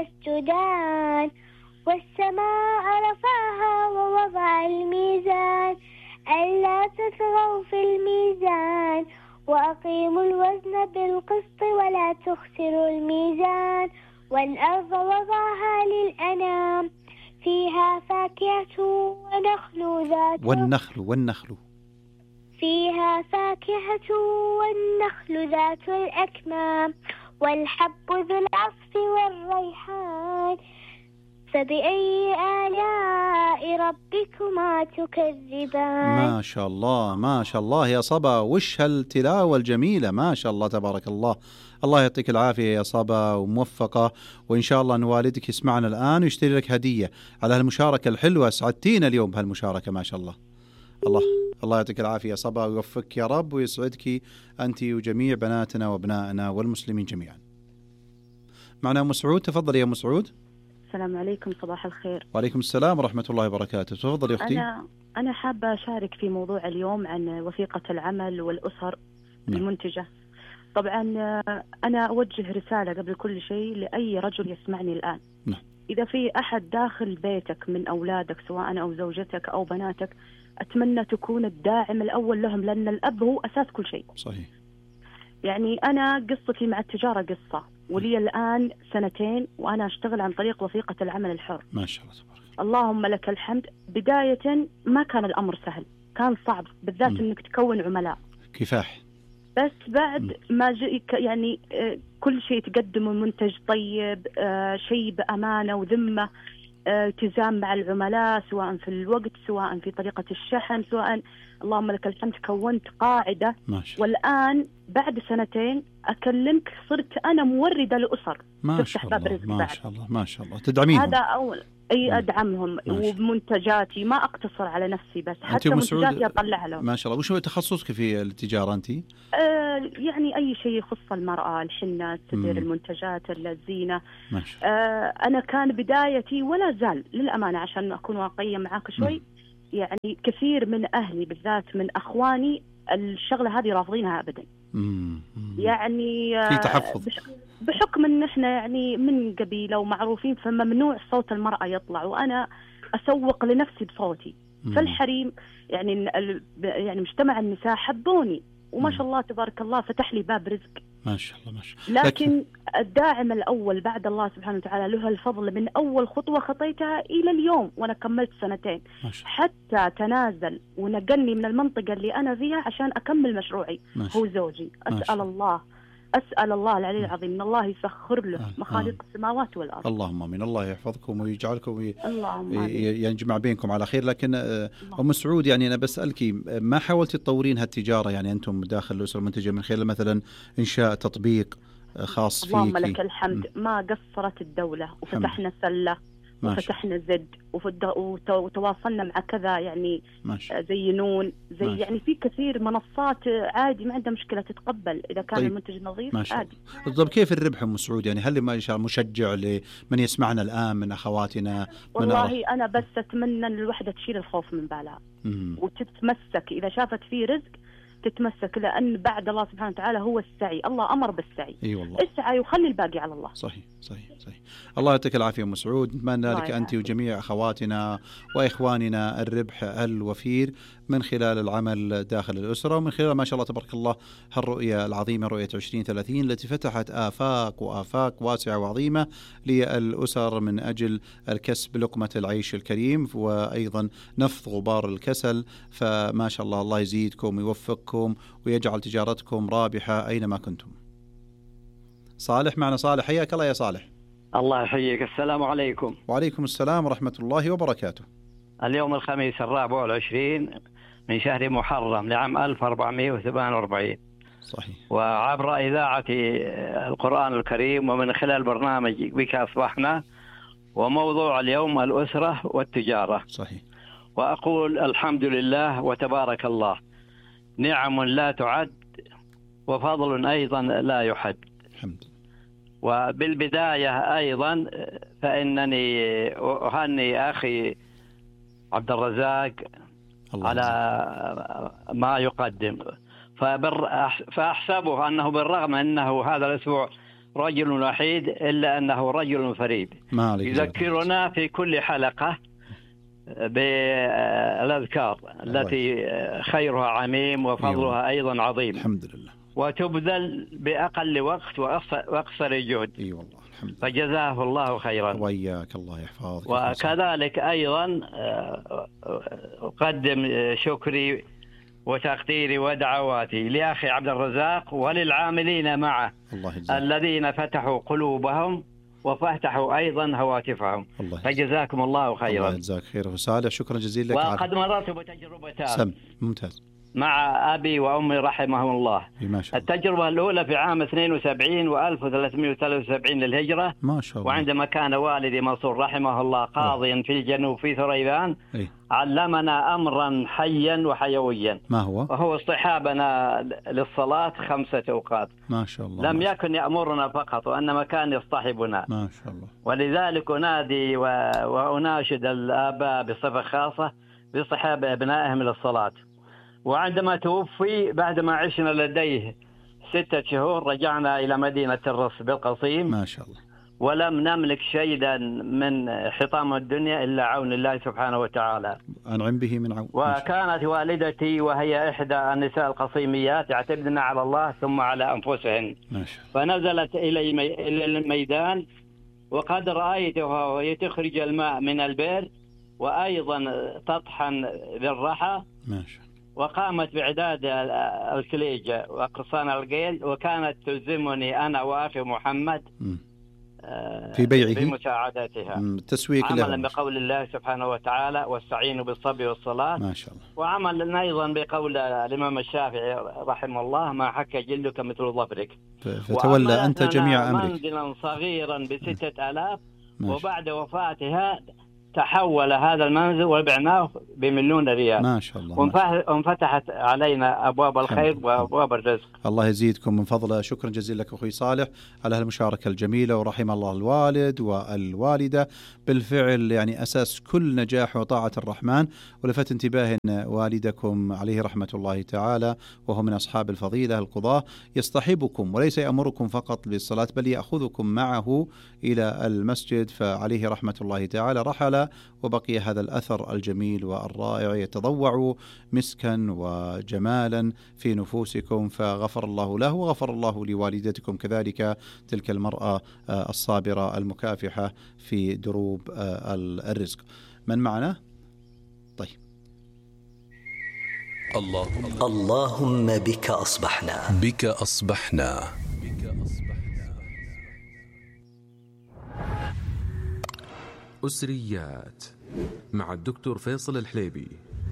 يسجدان والسماء رفعها ووضع الميزان ألا تطغوا في الميزان وأقيموا الوزن بالقسط ولا تخسروا الميزان والأرض وضعها للأنام فيها فاكهة والنخل فيها فاكهة والنخل ذات الأكمام والحب ذو العصف والريحان فبأي آلاء ربكما تكذبان. ما شاء الله ما شاء الله يا صبا، وش هالتلاوة الجميلة، ما شاء الله تبارك الله. الله يعطيك العافية يا صبا وموفقة، وإن شاء الله أن والدك يسمعنا الآن ويشتري لك هدية على هالمشاركة الحلوة. سعدتينا اليوم بهالمشاركة ما شاء الله. الله يعطيك العافية يا صبا ويوفقك يا رب ويسعدك أنت وجميع بناتنا وابنائنا والمسلمين جميعا. معنا مسعود، تفضل يا مسعود. السلام عليكم، صباح الخير. وعليكم السلام ورحمة الله وبركاته، تفضل يا أختي. أنا حابة أشارك في موضوع اليوم عن وثيقة العمل والأسر المنتجة. طبعا أنا أوجه رسالة قبل كل شيء لأي رجل يسمعني الآن. إذا في أحد داخل بيتك من أولادك سواء أو زوجتك أو بناتك، أتمنى تكون الداعم الأول لهم، لأن الأب هو أساس كل شيء. صحيح. يعني أنا قصتي مع التجارة قصة، ولي الآن 2 وأنا أشتغل عن طريق وثيقة العمل الحر. ما شاء الله تبارك الله. اللهم لك الحمد. بداية ما كان الأمر سهل، كان صعب، بالذات أنك تكون عملاء كفاح. بس بعد ما يعني كل شيء تقدمه منتج طيب، شيء بأمانة وذمة، التزام مع العملاء سواء في الوقت سواء في طريقة الشحن سواء. اللهم لك الحمد كونت قاعدة. والآن بعد 2 أكلمك صرت أنا موردة لأسر. ما شاء الله ما شاء الله ما شاء الله. تدعمينهم؟ هذا أول أي أدعمهم وبمنتجاتي، ما أقتصر على نفسي بس، حتى منتجاتي أطلع لهم. ما شاء الله. وش هو تخصصك في التجارة أنت؟ يعني أي شيء يخص المرأة، الحنة، التدير، المنتجات، الزينة. ما شاء الله. أنا كان بدايتي ولا زال للأمانة عشان أكون واقعية معاك شوي. يعني كثير من أهلي بالذات من أخواني الشغلة هذه رافضينها أبدا. يعني في تحفظ بحكم ان احنا يعني من قبيله ومعروفين، فممنوع صوت المرأة يطلع، وانا اسوق لنفسي بصوتي. فالحريم يعني مجتمع النساء حبوني، وما شاء الله تبارك الله فتح لي باب رزق. ما شاء الله ما شاء الله. لكن الداعم الأول بعد الله سبحانه وتعالى له الفضل، من أول خطوة خطيتها إلى اليوم وأنا كملت 2 حتى تنازل ونقلني من المنطقة اللي أنا فيها عشان أكمل مشروعي، هو زوجي. أسأل الله العلي العظيم من الله يسخر له مخاليق السماوات والأرض. اللهم آمين. الله يحفظكم ويجعلكم يجمع بينكم على خير. لكن أم سعود، يعني أنا بسألك، ما حاولت تطورين هالتجارة يعني أنتم داخل الأسرة المنتجة من خلال مثلا إنشاء تطبيق خاص فيك؟ اللهم لك الحمد. ما قصرت الدولة، وفتحنا سلة وفتحنا زد وتواصلنا مع كذا يعني زي نون زي يعني في كثير منصات عادي ما عندها مشكلة تتقبل إذا كان المنتج نظيف عادي. بالضبط. كيف الربح أم سعود؟ يعني هل ما شاء مشجع لمن يسمعنا الآن من أخواتنا؟ والله أنا بس أتمنى أن الوحدة تشيل الخوف من بالها وتتمسك، إذا شافت فيه رزق تتمسك، لأن بعد الله سبحانه وتعالى هو السعي. الله أمر بالسعي. والله. اسعى وخلي الباقي على الله. صحيح. الله يعطيك العافية أم سعود. نتمنى لك أنت وجميع أخواتنا وإخواننا الربح الوفير من خلال العمل داخل الأسرة، ومن خلال ما شاء الله تبارك الله هالرؤية العظيمة، رؤية 2030 التي فتحت آفاق واسعة وعظيمة للأسر من أجل الكسب لقمة العيش الكريم، وأيضا نفض غبار الكسل. فما شاء الله، الله يزيدكم ويوفقكم ويجعل تجارتكم رابحة أينما كنتم. صالح معنا. صالح، حياك الله يا صالح. الله يحييك. السلام عليكم. وعليكم السلام ورحمة الله وبركاته. اليوم الخميس 24 من شهر محرم لعام 1448. صحيح. وعبر إذاعة القرآن الكريم ومن خلال برنامج بك أصبحنا، وموضوع اليوم الأسرة والتجارة. صحيح. وأقول الحمد لله وتبارك الله، نعم لا تعد وفضل أيضا لا يحد. الحمد. وبالبداية أيضا فإنني أهني أخي عبد الرزاق على ما يقدم، فأحسبه أنه بالرغم أنه هذا الأسبوع رجل وحيد إلا أنه رجل فريد. يذكرنا في كل حلقة بالأذكار التي خيرها عميم وفضلها أيضا عظيم، الحمد لله، وتبذل بأقل وقت وأقصر جهد. أي والله، الحمد لله. فجزاه الله خيرا. وإياك، الله يحفظك. وكذلك أيضا أقدم شكري وتقديري ودعواتي لأخي عبد الرزاق وللعاملين معه الذين فتحوا قلوبهم وفتحوا أيضا هواتفهم. فجزاكم الله خيرا. الله يجزاك خير وصالح، شكرا جزيلا لك. وقد مررت بتجربتان ممتاز مع أبي وأمي رحمهم الله. التجربة الأولى في عام 72 و1373 للهجرة، ما شاء الله. وعندما كان والدي منصور رحمه الله قاضيا في الجنوب في ثريبان، علمنا أمرا حيا وحيويا. ما هو؟ وهو اصطحابنا للصلاة 5 أوقات. ما شاء الله. لم يكن يأمرنا فقط، وإنما كان يصطحبنا. ما شاء الله. ولذلك أنادي وأناشد الآباء بصفة خاصة باصطحاب أبنائهم للصلاة. وعندما توفي بعدما عشنا لديه 6 شهور رجعنا إلى مدينة الرص بالقصيم. ما شاء الله. ولم نملك شيئا من حطام الدنيا إلا عون الله سبحانه وتعالى. أنعم به من عون. وكانت والدتي وهي إحدى النساء القصيميات يعتمدن على الله ثم على أنفسهن. ما شاء الله. فنزلت إلى الميدان، وقد رأيتها وهي تخرج الماء من البئر وأيضا تطحن بالرحى. ما شاء الله. وقامت بإعداد الكليجة وقصان القيل، وكانت تلزمني أنا وأخي محمد في بيعه بمساعدتها، تسويق عملا بقول الله سبحانه وتعالى واستعينوا بالصبر والصلاة. ما شاء الله. وعملا أيضا بقول الإمام الشافعي رحمه الله: ما حك جلدك مثل ظفرك. فتولى أنت جميع أمرك. منزلا صغيرا ب6,000، وبعد وفاتها تحول هذا المنزل وبعناه ب1,000,000 ريال. ما شاء الله. وانفتحت علينا أبواب الخير وأبواب الرزق. الله يزيدكم من فضله. شكرا جزيلا لك أخوي صالح على هالمشاركة الجميلة، ورحم الله الوالد والوالدة. بالفعل يعني أساس كل نجاح وطاعة الرحمن. ولفت انتباه أن والدكم عليه رحمة الله تعالى وهو من أصحاب الفضيلة القضاة يصطحبكم وليس يأمركم فقط بالصلاة، بل يأخذكم معه إلى المسجد، فعليه رحمة الله تعالى رحل وبقي هذا الأثر الجميل والرائع يتضوع مسكا وجمالا في نفوسكم، فغفر الله له وغفر الله لوالدتكم كذلك، تلك المرأة الصابرة المكافحة في دروب الرزق. من معنا؟ طيب. اللهم بك أصبحنا أسريات مع الدكتور فيصل الحليبي.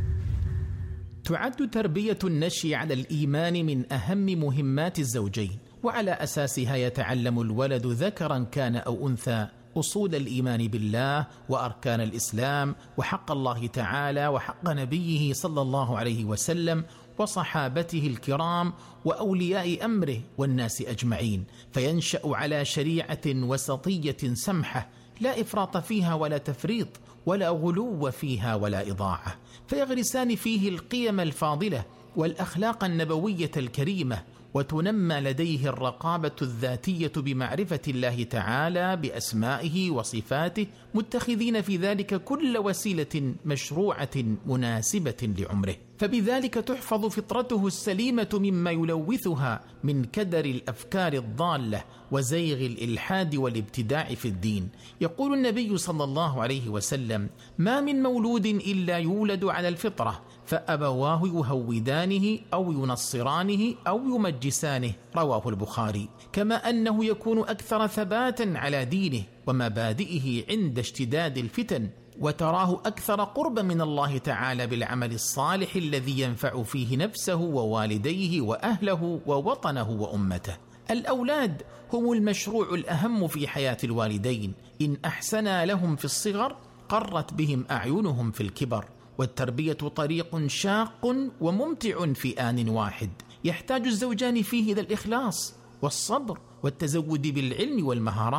تعد تربية النشء على الإيمان من أهم مهمات الزوجين، وعلى أساسها يتعلم الولد ذكرا كان أو أنثى أصول الإيمان بالله وأركان الإسلام وحق الله تعالى وحق نبيه صلى الله عليه وسلم وصحابته الكرام وأولياء أمره والناس أجمعين، فينشأ على شريعة وسطية سمحة لا إفراط فيها ولا تفريط، ولا غلو فيها ولا إضاعة، فيغرسان فيه القيم الفاضلة والأخلاق النبوية الكريمة، وتنمى لديه الرقابة الذاتية بمعرفة الله تعالى بأسمائه وصفاته، متخذين في ذلك كل وسيلة مشروعة مناسبة لعمره، فبذلك تحفظ فطرته السليمة مما يلوثها من كدر الأفكار الضالة وزيغ الإلحاد والابتداع في الدين. يقول النبي صلى الله عليه وسلم: ما من مولود إلا يولد على الفطرة، فأبواه يهودانه أو ينصرانه أو يمجسانه، رواه البخاري. كما أنه يكون أكثر ثباتا على دينه ومبادئه عند اشتداد الفتن، وتراه أكثر قرب من الله تعالى بالعمل الصالح الذي ينفع فيه نفسه ووالديه وأهله ووطنه وأمته. الأولاد هم المشروع الأهم في حياة الوالدين، إن أحسنا لهم في الصغر قرت بهم أعينهم في الكبر، والتربية طريق شاق وممتع في آن واحد، يحتاج الزوجان فيه إلى الإخلاص والصبر والتزود بالعلم والمهارات،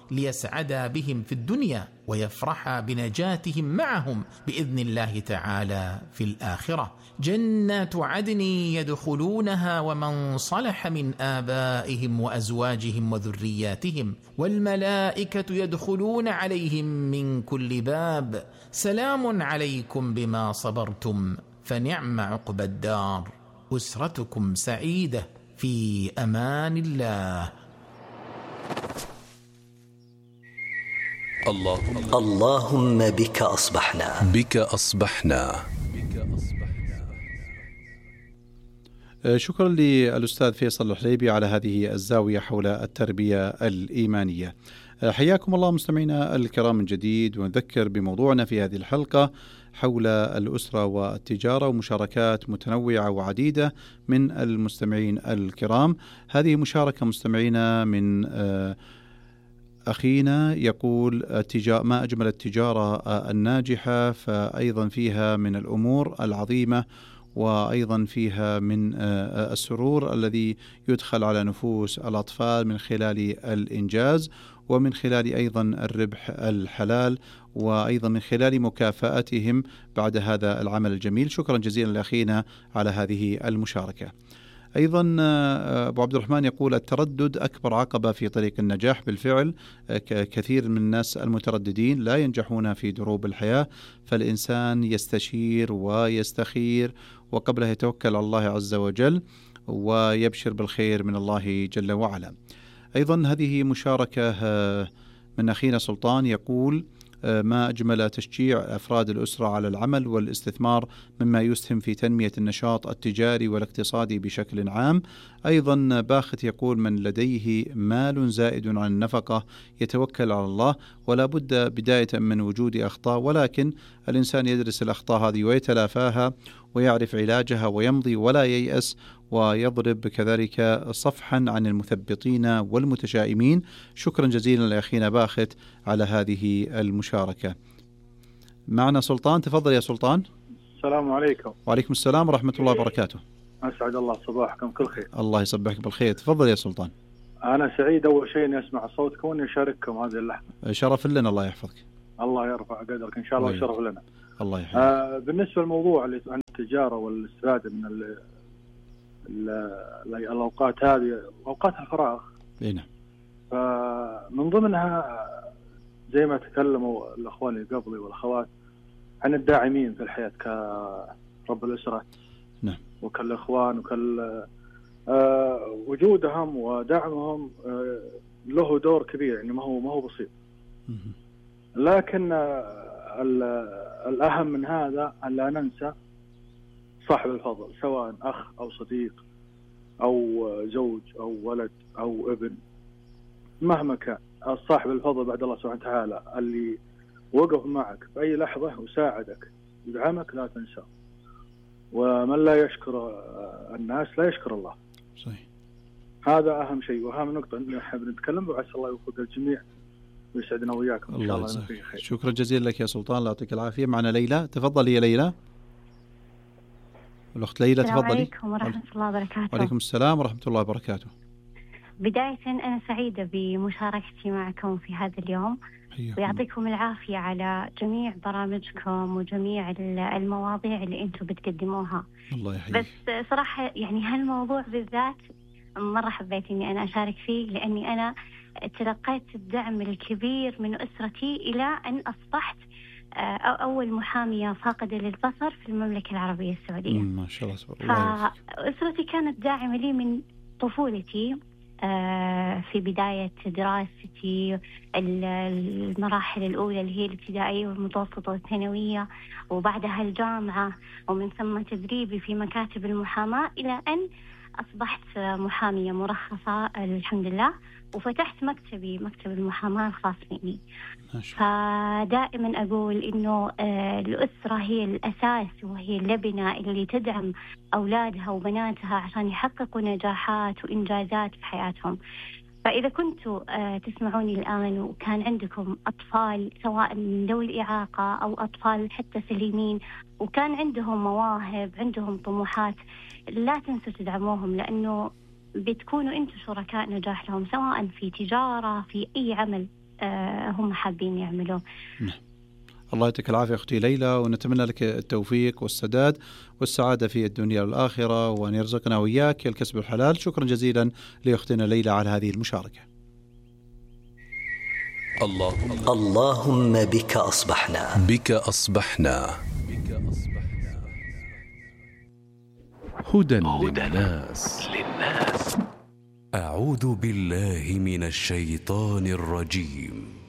ليسعدا بهم في الدنيا ويفرحا بنجاتهم معهم بإذن الله تعالى في الآخرة. جنات عدن يدخلونها ومن صلح من آبائهم وأزواجهم وذرياتهم، والملائكة يدخلون عليهم من كل باب، سلام عليكم بما صبرتم فنعم عقبى الدار، أسرتكم سعيدة في أمان الله. اللهم بك أصبحنا. بك أصبحنا. شكرا للأستاذ فيصل الحليبي على هذه الزاوية حول التربية الإيمانية. حياكم الله مستمعينا الكرام من جديد، ونذكر بموضوعنا في هذه الحلقة حول الأسرة والتجارة، ومشاركات متنوعة وعديدة من المستمعين الكرام. هذه مشاركة مستمعينا من أخينا يقول ما أجمل التجارة الناجحة، فأيضا فيها من الأمور العظيمة، وأيضا فيها من السرور الذي يدخل على نفوس الأطفال من خلال الإنجاز، ومن خلال أيضا الربح الحلال، وأيضا من خلال مكافأتهم بعد هذا العمل الجميل. شكرا جزيلا لأخينا على هذه المشاركة. أيضا أبو عبد الرحمن يقول التردد أكبر عقبة في طريق النجاح. بالفعل كثير من الناس المترددين لا ينجحون في دروب الحياة، فالإنسان يستشير ويستخير وقبله يتوكل على الله عز وجل ويبشر بالخير من الله جل وعلا. أيضا هذه مشاركة من أخينا سلطان يقول ما أجمل تشجيع أفراد الأسرة على العمل والاستثمار مما يسهم في تنمية النشاط التجاري والاقتصادي بشكل عام. أيضا باخت يقول من لديه مال زائد عن النفقة يتوكل على الله، ولا بد بداية من وجود أخطاء، ولكن الإنسان يدرس الأخطاء هذه ويتلافاها ويعرف علاجها ويمضي ولا ييأس، ويضرب كذلك صفحا عن المثبطين والمتشائمين. شكرا جزيلا لأخينا باخت على هذه المشاركة. معنا سلطان، تفضل يا سلطان. السلام عليكم. وعليكم السلام ورحمة الله وبركاته. أسعد الله صباحكم كل خير. الله يصبحك بالخير. تفضل يا سلطان. أنا سعيد أول شيء أني أسمع صوتكم وأني أشارككم هذه اللحظة. شرف لنا، الله يحفظك. الله يرفع قدرك إن شاء الله، وشرف لنا. الله يحفظك. بالنسبة للموضوع اللي عن التجارة والاستفادة من الأوقات هذه، أوقات الفراغ. نعم. فمن ضمنها زي ما تكلموا الأخوان اللي قبلي والأخوات عن الداعمين في الحياة كرب الأسرة. نعم. وكالإخوان وجودهم ودعمهم له دور كبير، يعني ما هو بسيط. لكن الأهم من هذا أن لا ننسى صاحب الفضل، سواء أخ أو صديق أو زوج أو ولد أو ابن، مهما كان صاحب الفضل بعد الله سبحانه وتعالى اللي وقف معك في أي لحظة وساعدك يدعمك لا تنسى. ومن لا يشكر الناس لا يشكر الله. صحيح. هذا أهم شيء وأهم نقطة نحب نتكلم، وعسى الله يوفق الجميع ويسعدنا وياكم إن شاء الله. شكرا جزيلا لك يا سلطان، الله يعطيك العافية. معنا ليلى، تفضلي يا ليلى. الأخت ليلى تفضلي. السلام عليكم ورحمة الله وبركاته. وعليكم السلام ورحمة الله وبركاته. بداية أنا سعيدة بمشاركتي معكم في هذا اليوم، ويعطيكم العافية على جميع برامجكم وجميع المواضيع اللي أنتم بتقدموها. الله يحييك. بس صراحة يعني هالموضوع بالذات مرة حبيت إني أنا أشارك فيه، لأني أنا تلقيت الدعم الكبير من أسرتي إلى أن أصبحت أول محامية فاقدة للبصر في المملكة العربية السعودية. ما شاء الله. فأسرتي كانت داعمة لي من طفولتي، في بداية دراستي، المراحل الأولى اللي هي الابتدائية والمتوسطة والثانوية، وبعدها الجامعة، ومن ثم تدريبي في مكاتب المحاماة إلى أن أصبحت محامية مرخصة الحمد لله، وفتحت مكتب المحاماة الخاص فيني. فدائما أقول إنه الأسرة هي الأساس وهي اللبنة اللي تدعم أولادها وبناتها عشان يحققوا نجاحات وإنجازات في حياتهم. فإذا كنتوا تسمعوني الآن وكان عندكم أطفال سواء من ذوي الإعاقة أو أطفال حتى سليمين وكان عندهم مواهب، عندهم طموحات، لا تنسوا تدعموهم، لأنه بتكونوا أنتوا شركاء نجاح لهم، سواء في تجارة، في أي عمل هم حابين يعملوه. الله يعطيك العافية أختي ليلى، ونتمنى لك التوفيق والسداد والسعادة في الدنيا والآخرة، وأن يرزقنا وإياك الكسب الحلال. شكرا جزيلا لأختنا ليلى على هذه المشاركة. اللهم بك أصبحنا. بك أصبحنا. هدى للناس. أعوذ بالله من الشيطان الرجيم.